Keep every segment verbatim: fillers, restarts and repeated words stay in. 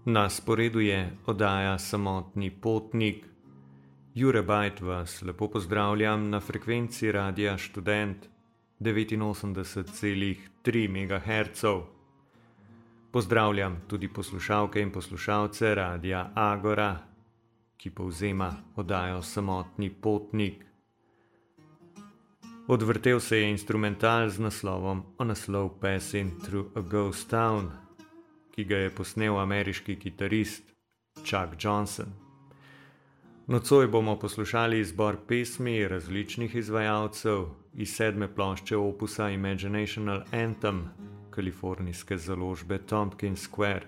Na sporedu je oddaja Samotni potnik. Jure Bajt vas lepo pozdravljam na frekvenci Radia Študent devetinosemdeset celih tri megaherca. Pozdravljam tudi poslušalke in poslušalce Radia Agora, ki povzema oddajo Samotni potnik. Odvrtel se je instrumental z naslovom On a Slow Passing Through a Ghost Town, ki ga je posnel ameriški kitarist Chuck Johnson. Nocoj bomo poslušali izbor pesmi različnih izvajalcev iz sedme plošče opusa Imaginational Anthem kalifornijske založbe Tompkins Square.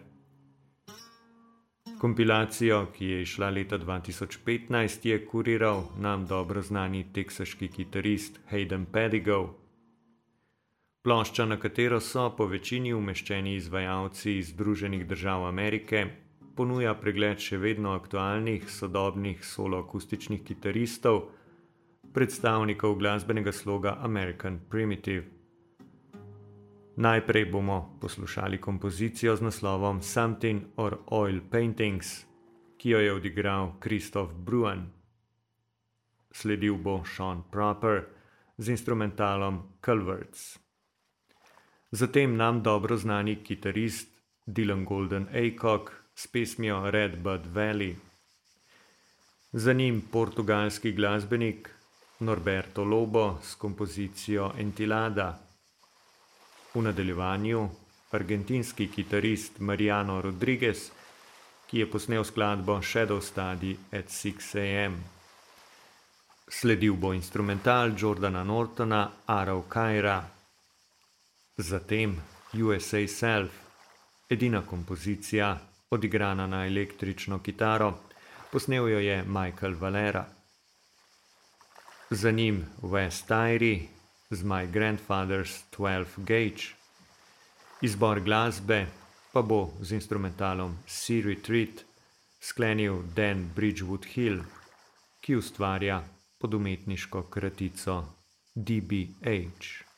Kompilacijo, ki je izšla leta dva tisoč petnajst, je kuriral nam dobro znani teksaški kitarist Hayden Pedigo. Plošča, na katero so po večini umeščeni izvajalci iz Združenih držav Amerike, ponuja pregled še vedno aktualnih sodobnih soloakustičnih kitaristov, predstavnikov glasbenega sloga American Primitive. Najprej bomo poslušali kompozicijo z naslovom Something or Oil Paintings, ki jo je odigral Christoph Bruan. Sledil bo Sean Proper z instrumentalom Culverts. Zatem nam dobro znani kitarist Dylan Golden Aycock s pesmijo Red Bud Valley. Za njim portugalski glasbenik Norberto Lobo s kompozicijo Entilada. V nadaljevanju argentinski kitarist Mariano Rodriguez, ki je posnel skladbo Shadow Study at six a m. Sledil bo instrumental Jordana Nortona Arrow Kyra. Zatem U S A Self, edina kompozicija, odigrana na električno kitaro, posnel jo je Michael Valera. Za njim Wes Tyree z My Grandfather's twelve gauge. Izbor glasbe pa bo z instrumentalom Sea Retreat sklenil Dan Bridgewood Hill, ki ustvarja pod umetniško kratico D B H.